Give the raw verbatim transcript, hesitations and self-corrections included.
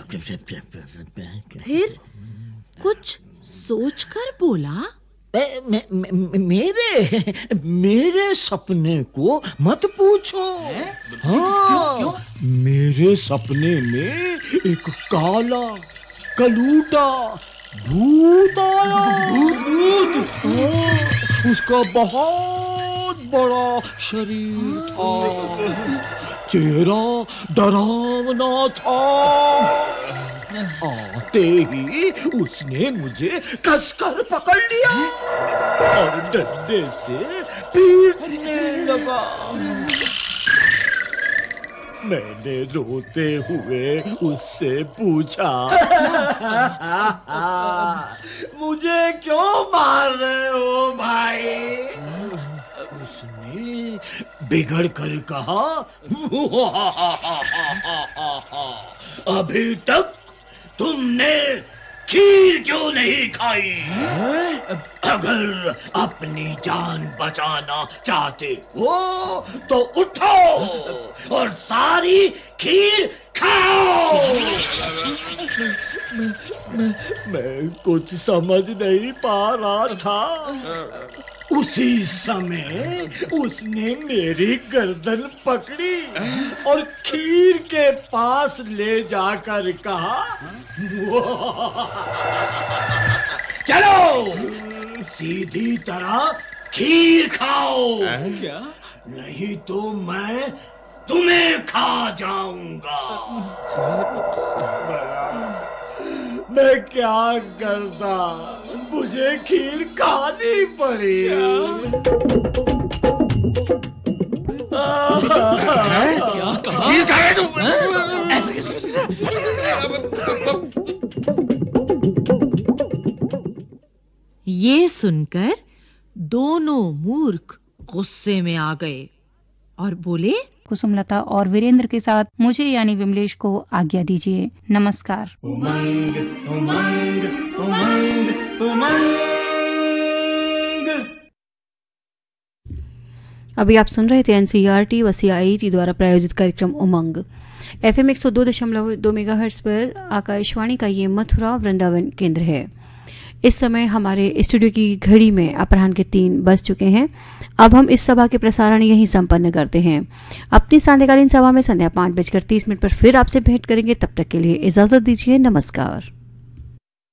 फिर कुछ सोचकर बोला, ए, मे, मे, मेरे मेरे सपने को मत पूछो। हाँ, क्यों, क्यों? मेरे सपने में एक काला कलूटा भूत आया। भूत, भूत। उसका बहुत बड़ा शरीर था, चेहरा डरावना था। आते ही उसने मुझे कसकर पकड़ लिया और डंडे से पीटने लगा। मैंने रोते हुए उससे पूछा, मुझे क्यों मार रहे हो भाई? उसने बिगड़ कर कहा, अभी तक तुमने खीर क्यों नहीं खाई? अगर अपनी जान बचाना चाहते हो तो उठो और सारी खीर खाओ। मैं, मैं, मैं कुछ समझ नहीं पा रहा था। उसी समय उसने मेरी गर्दन पकड़ी और खीर के पास ले जाकर कहा, चलो सीधी तरह खीर खाओ। क्या? नहीं तो मैं तुम्हें खा जाऊंगा। मैं क्या करता, मुझे खीर खानी पड़ी। क्या कहा? खीर खाए तुम? ऐसे कैसे कैसे ये सुनकर दोनों मूर्ख गुस्से में आ गए और बोले, कुसुमलता और वीरेंद्र के साथ मुझे यानी विमलेश को आज्ञा दीजिए। नमस्कार। उमंग उमंग उमंग उमंग। अभी आप सुन रहे थे एनसीईआरटी व सीआईईटी द्वारा प्रायोजित कार्यक्रम उमंग। एफएम एक सौ दो दशमलव दो मेगाहर्ट्ज पर आकाशवाणी का ये मथुरा वृंदावन केंद्र है। इस समय हमारे स्टूडियो की घड़ी में अपराह्न के तीन बज चुके हैं। अब हम इस सभा के प्रसारण यहीं संपन्न करते हैं। अपनी सांध्यकालीन सभा में संध्या पाँच बजकर तीस मिनट पर फिर आपसे भेंट करेंगे। तब तक के लिए इजाजत दीजिए। नमस्कार।